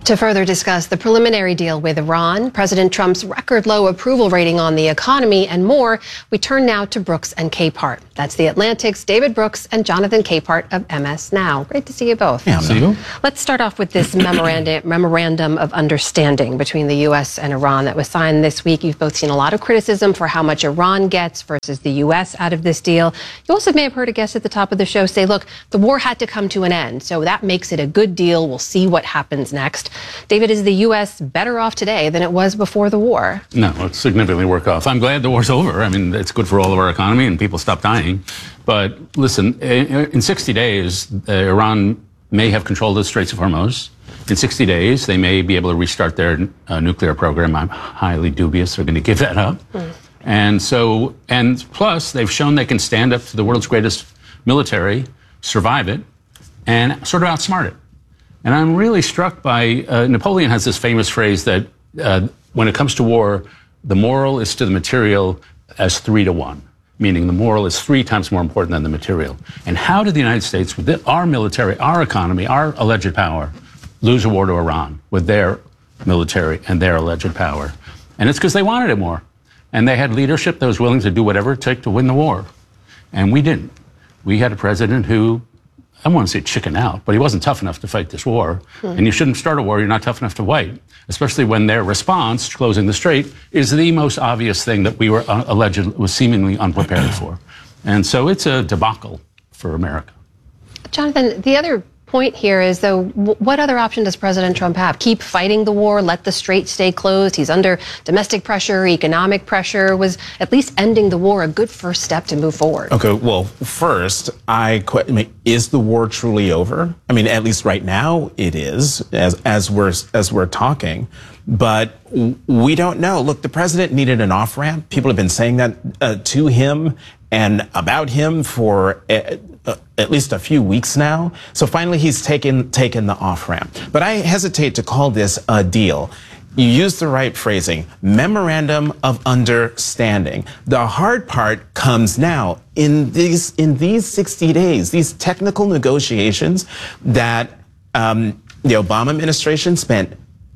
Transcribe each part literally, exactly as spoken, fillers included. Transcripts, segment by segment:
To further discuss the preliminary deal with Iran, President Trump's record low approval rating on the economy, and more, we turn now to Brooks and Capehart. That's The Atlantic's David Brooks and Jonathan Capehart of M S Now. Great to see you both. Yeah, see you. Let's start off with this memorandum, memorandum of understanding between the U S and Iran that was signed this week. You've both seen a lot of criticism for how much Iran gets versus the U S out of this deal. You also may have heard a guest at the top of the show say, look, the war had to come to an end, so that makes it a good deal. We'll see what happens next. David, is the U S better off today than it was before the war? No, it's significantly worse off. I'm glad the war's over. I mean, it's good for all of our economy and people stop dying. But listen, in sixty days, uh, Iran may have controlled the Straits of Hormuz. In sixty days, they may be able to restart their uh, nuclear program. I'm highly dubious they're going to give that up. Mm. And so, and plus, they've shown they can stand up to the world's greatest military, survive it, and sort of outsmart it. And I'm really struck by, uh, Napoleon has this famous phrase that uh, when it comes to war, the moral is to the material as three to one, meaning the moral is three times more important than the material. And how did the United States, with our military, our economy, our alleged power, lose a war to Iran with their military and their alleged power? And it's because they wanted it more. And they had leadership that was willing to do whatever it took to win the war. And we didn't. We had a president who, I don't want to say chicken out, but he wasn't tough enough to fight this war. Hmm. And you shouldn't start a war you're not tough enough to fight, especially when their response, closing the strait, is the most obvious thing that we were uh, alleged was seemingly unprepared for. And so it's a debacle for America. Jonathan, the other point here is, though, what other option does President Trump have? Keep fighting the war, let the strait stay closed? He's under domestic pressure, economic pressure. Was at least ending the war a good first step to move forward? Okay, well, first, I, I mean, is the war truly over? I mean, at least right now it is, as as we're as we're talking. But we don't know. Look, the president needed an off-ramp. People have been saying that uh, to him and about him for uh, uh, at least a few weeks now. So finally, he's taken taken the off-ramp. But I hesitate to call this a deal. You used the right phrasing, memorandum of understanding. The hard part comes now in these in these sixty days, these technical negotiations that um, the Obama administration spent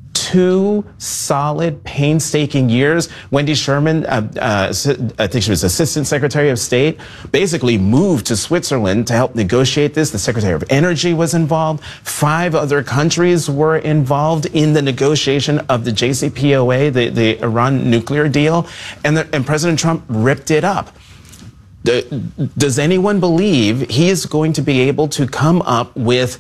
two solid, painstaking years. Wendy Sherman, uh, uh, I think she was Assistant Secretary of State, basically moved to Switzerland to help negotiate this. The Secretary of Energy was involved. Five other countries were involved in the negotiation of the J C P O A, the, the Iran nuclear deal, and, the, and President Trump ripped it up. The, does anyone believe he is going to be able to come up with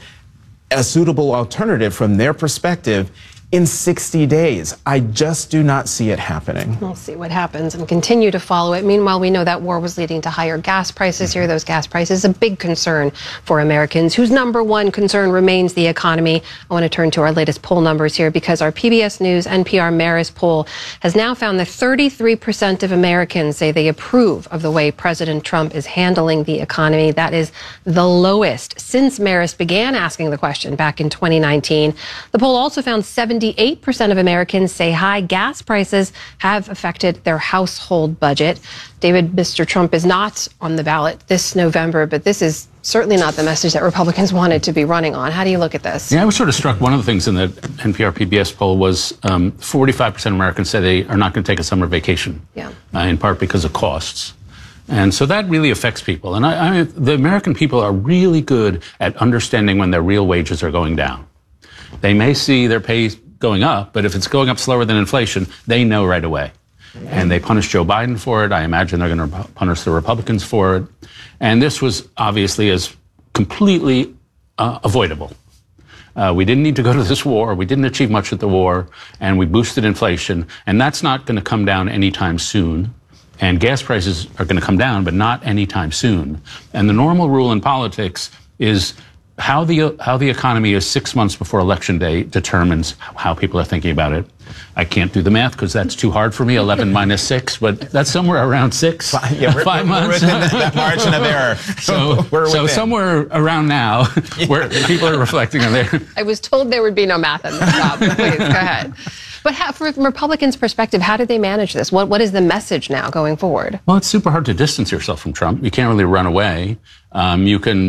a suitable alternative from their perspective in sixty days? I just do not see it happening. We'll see what happens and continue to follow it. Meanwhile, we know that war was leading to higher gas prices here. Those gas prices, a big concern for Americans, whose number one concern remains the economy. I want to turn to our latest poll numbers here, because our P B S News N P R Marist poll has now found that thirty-three percent of Americans say they approve of the way President Trump is handling the economy. That is the lowest since Marist began asking the question back in twenty nineteen. The poll also found seventy-eight percent of Americans say high gas prices have affected their household budget. David, Mister Trump is not on the ballot this November, but this is certainly not the message that Republicans wanted to be running on. How do you look at this? Yeah, I was sort of struck. One of the things in the N P R P B S poll was um, forty-five percent of Americans say they are not going to take a summer vacation, yeah. uh, in part because of costs. And so that really affects people. And I, I, the American people are really good at understanding when their real wages are going down. They may see their pay going up, but if it's going up slower than inflation, they know right away. And they punish Joe Biden for it. I imagine they're going to punish the Republicans for it. And this was obviously as completely uh, avoidable. Uh, we didn't need to go to this war. We didn't achieve much at the war, and we boosted inflation. And that's not going to come down anytime soon. And gas prices are going to come down, but not anytime soon. And the normal rule in politics is How the how the economy is six months before Election Day determines how people are thinking about it. I can't do the math because that's too hard for me, eleven minus six, but that's somewhere around six, five, yeah, we're, five we're months. Within that, that margin of error. So, we're so somewhere around now, where people are reflecting on there. I was told there would be no math in this job. Please, go ahead. But how, from Republicans' perspective, how do they manage this? What What is the message now going forward? Well, it's super hard to distance yourself from Trump. You can't really run away. Um, you can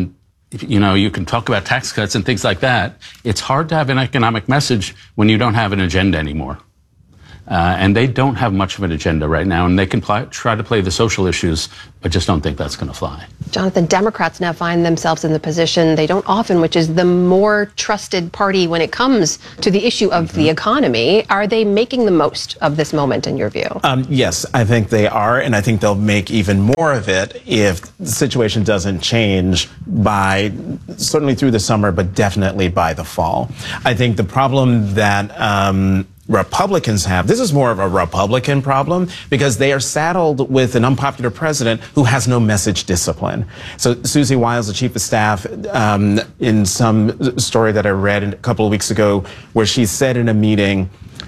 you know, you can talk about tax cuts and things like that. It's hard to have an economic message when you don't have an agenda anymore. Uh, and they don't have much of an agenda right now, and they can pl- try to play the social issues, but just don't think that's going to fly. Jonathan, Democrats now find themselves in the position they don't often, which is the more trusted party when it comes to the issue of mm-hmm. the economy. Are they making the most of this moment, in your view? Um, yes, I think they are, and I think they'll make even more of it if the situation doesn't change by certainly through the summer, but definitely by the fall. I think the problem that um, Republicans have, this is more of a Republican problem because they are saddled with an unpopular president who has no message discipline. So Susie Wiles, the chief of staff, um, in some story that I read a couple of weeks ago, where she said in a meeting,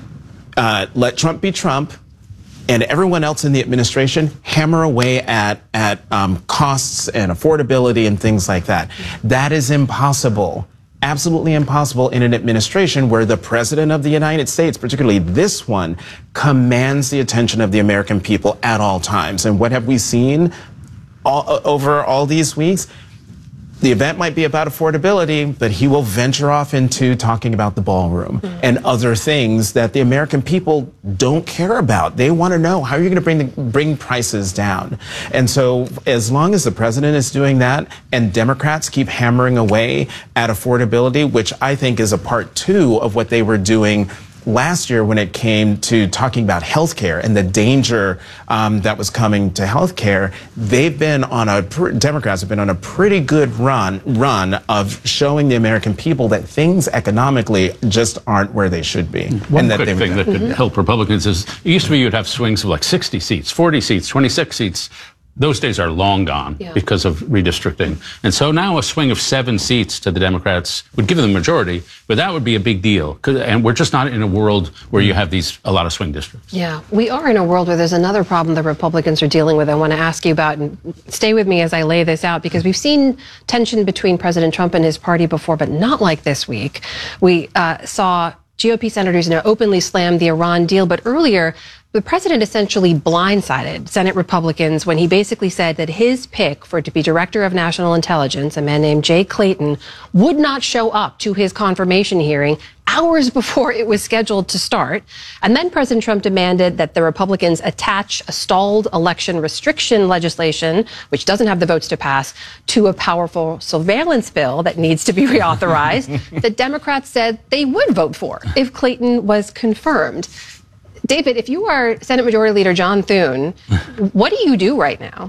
uh, let Trump be Trump, and everyone else in the administration hammer away at, at um, costs and affordability and things like that. That is impossible. Absolutely impossible in an administration where the president of the United States, particularly this one, commands the attention of the American people at all times. And what have we seen all, over all these weeks? The event might be about affordability, but he will venture off into talking about the ballroom mm-hmm. and other things that the American people don't care about. They want to know, how are you going to bring the, bring prices down? And so as long as the president is doing that and Democrats keep hammering away at affordability, which I think is a part two of what they were doing last year when it came to talking about health care and the danger um, that was coming to health care, they've been on a, Democrats have been on a pretty good run, run of showing the American people that things economically just aren't where they should be. One and that quick thing that could mm-hmm. help Republicans is, it used to be you'd have swings of like sixty seats, forty seats, twenty-six seats. Those days are long gone yeah. because of redistricting. And so now a swing of seven seats to the Democrats would give them the majority, but that would be a big deal. And we're just not in a world where you have these a lot of swing districts. Yeah, we are in a world where there's another problem the Republicans are dealing with I want to ask you about, and stay with me as I lay this out, because we've seen tension between President Trump and his party before, but not like this week. We uh, saw G O P senators now openly slam the Iran deal, but earlier, the president essentially blindsided Senate Republicans when he basically said that his pick for to be director of national intelligence, a man named Jay Clayton, would not show up to his confirmation hearing hours before it was scheduled to start. And then President Trump demanded that the Republicans attach a stalled election restriction legislation, which doesn't have the votes to pass, to a powerful surveillance bill that needs to be reauthorized. The Democrats said they would vote for if Clayton was confirmed. David, if you are Senate Majority Leader John Thune, what do you do right now?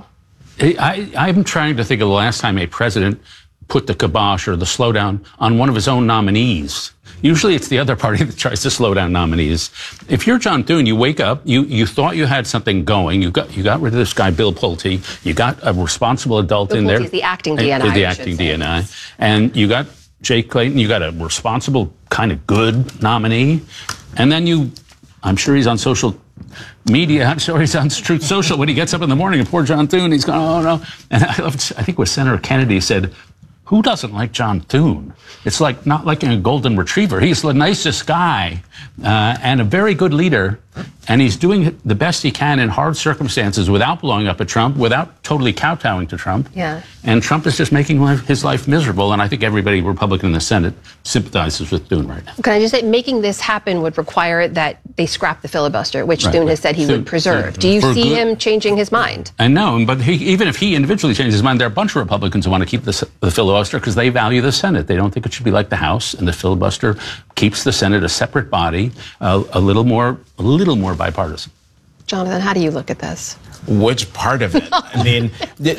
I, I'm trying to think of the last time a president put the kibosh or the slowdown on one of his own nominees. Usually it's the other party that tries to slow down nominees. If you're John Thune, you wake up, you, you thought you had something going. You got you got rid of this guy, Bill Pulte. You got a responsible adult Bill in Pulte there. Is the acting D N I. The acting D N I. And you got Jay Clayton. You got a responsible, kind of good nominee. And then you... I'm sure he's on social media. I'm sure he's on Truth Social when he gets up in the morning. And poor John Thune, he's going, oh, no. And I loved, I think what Senator Kennedy said, who doesn't like John Thune? It's like not liking a golden retriever. He's the nicest guy uh, and a very good leader. And he's doing the best he can in hard circumstances without blowing up at Trump, without totally kowtowing to Trump. Yeah. And Trump is just making life, his life miserable. And I think everybody Republican in the Senate sympathizes with Thune right now. Can I just say, making this happen would require that they scrap the filibuster, which right, Thune right. has said he Thune, would preserve. Thune, Do you for see good, him changing his mind? I know, but he, even if he individually changes his mind, there are a bunch of Republicans who want to keep the, the filibuster because they value the Senate. They don't think it should be like the House, and the filibuster keeps the Senate a separate body, uh, a little more, a little more bipartisan. Jonathan, how do you look at this? Which part of it? I mean,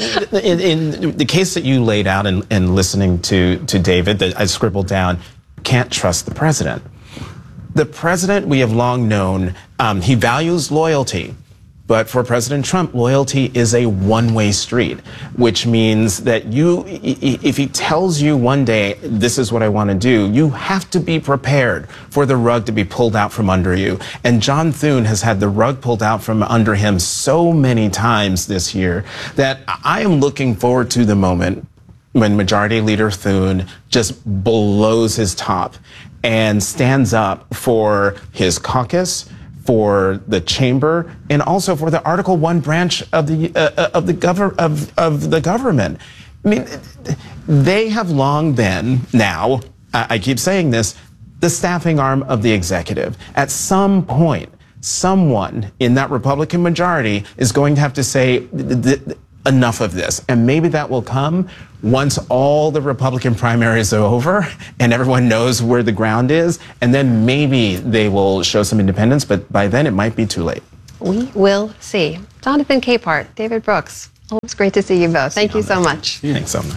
in, in the case that you laid out and, and listening to, to David, that I scribbled down, can't trust the president. The president, we have long known, um, he values loyalty. But for President Trump, loyalty is a one-way street, which means that you, if he tells you one day, this is what I want to do, you have to be prepared for the rug to be pulled out from under you. And John Thune has had the rug pulled out from under him so many times this year that I am looking forward to the moment when Majority Leader Thune just blows his top and stands up for his caucus, for the chamber, and also for the Article One branch of the uh, of the govern of of the government. I mean, they have long been, now, I keep saying this, the staffing arm of the executive. At some point, someone in that Republican majority is going to have to say, enough of this. And maybe that will come once all the Republican primaries are over and everyone knows where the ground is. And then maybe they will show some independence, but by then it might be too late. We will see. Jonathan Capehart, David Brooks, always great to see you both. Thank you so much. Thanks so much.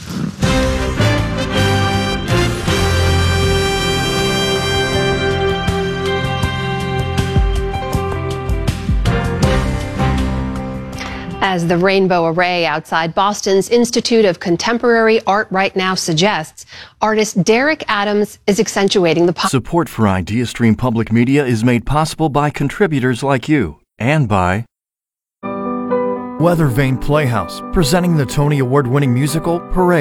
As the Rainbow Array outside Boston's Institute of Contemporary Art right now suggests, artist Derek Adams is accentuating the... Po- Support for IdeaStream Public Media is made possible by contributors like you and by Weathervane Playhouse, presenting the Tony Award-winning musical Parade.